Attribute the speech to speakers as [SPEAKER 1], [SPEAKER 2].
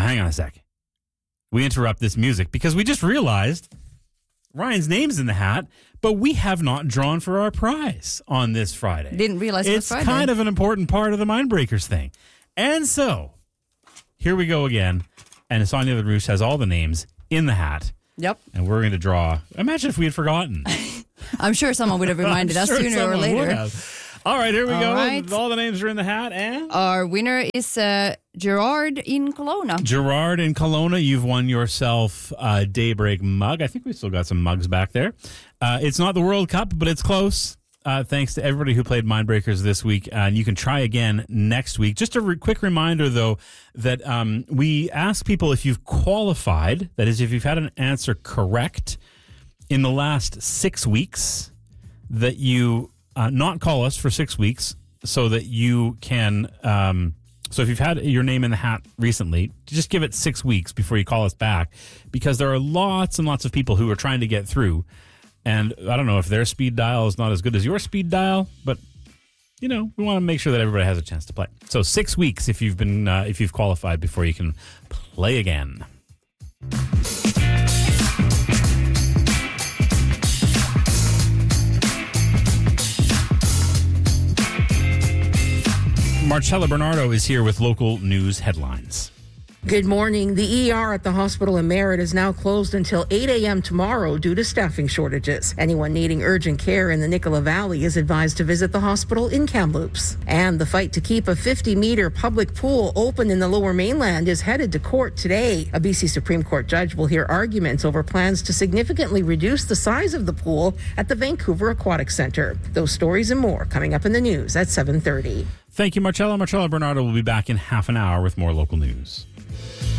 [SPEAKER 1] Now, hang on a sec. We interrupt this music because we just realized Ryan's name's in the hat, but we have not drawn for our prize on this Friday.
[SPEAKER 2] Didn't realize it was Friday.
[SPEAKER 1] It's kind of an important part of the Mindbreakers thing. And so, here we go again. And Sonia the Roosh has all the names in the hat.
[SPEAKER 2] Yep.
[SPEAKER 1] And we're going to draw. Imagine if we had forgotten.
[SPEAKER 2] I'm sure someone would have reminded us sooner or later.
[SPEAKER 1] All right, here we go.
[SPEAKER 2] Right.
[SPEAKER 1] All the names are in the hat. And
[SPEAKER 2] our winner is Gerard in Kelowna.
[SPEAKER 1] Gerard in Kelowna, you've won yourself a Daybreak mug. I think we've still got some mugs back there. It's not the World Cup, but it's close. Thanks to everybody who played Mindbreakers this week. And you can try again next week. Just a quick reminder, though, that we ask people if you've qualified, that is, if you've had an answer correct in the last 6 weeks, that you not call us for 6 weeks so that you can... So if you've had your name in the hat recently, just give it 6 weeks before you call us back, because there are lots and lots of people who are trying to get through. And I don't know if their speed dial is not as good as your speed dial, but, you know, we want to make sure that everybody has a chance to play. So 6 weeks if you've qualified before you can play again. Marcella Bernardo is here with local news headlines.
[SPEAKER 3] Good morning. The ER at the hospital in Merritt is now closed until 8 a.m. tomorrow due to staffing shortages. Anyone needing urgent care in the Nicola Valley is advised to visit the hospital in Kamloops. And the fight to keep a 50-meter public pool open in the Lower Mainland is headed to court today. A BC Supreme Court judge will hear arguments over plans to significantly reduce the size of the pool at the Vancouver Aquatic Centre. Those stories and more coming up in the news at 7:30.
[SPEAKER 1] Thank you, Marcella. Marcella Bernardo will be back in half an hour with more local news.